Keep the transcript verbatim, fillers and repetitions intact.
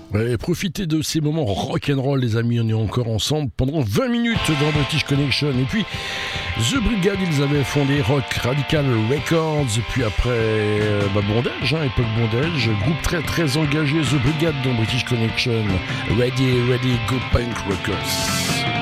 Ouais, profitez de ces moments rock'n'roll, les amis. On est encore ensemble pendant vingt minutes dans British Connection. Et puis, The Brigade, ils avaient fondé Rock Radical Records. Puis après, euh, bah, Bondage, hein, époque Bondage. Groupe très très engagé, The Brigade dans British Connection. Ready, ready, go punk rockers.